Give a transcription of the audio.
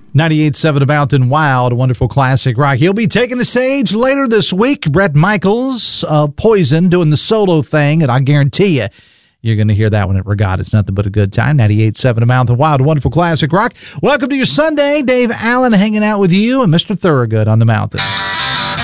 98.7 Mountain Wild, a wonderful classic rock. He'll be taking the stage later this week. Bret Michaels of Poison doing the solo thing, and I guarantee you're going to hear that one at Regatta. It's nothing but a good time. 98.7 Mountain Wild, a wonderful classic rock. Welcome to your Sunday. Dave Allen hanging out with you and Mr. Thorogood on the mountain.